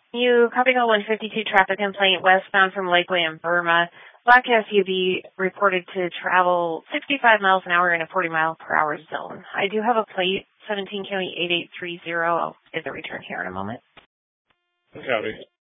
You copy call 152 traffic complaint westbound from Lakeway in Burma. Black SUV reported to travel 65 miles an hour in a 40 mile per hour zone. I do have a plate, 17 County 8830. I'll get the return here in a moment. Howdy.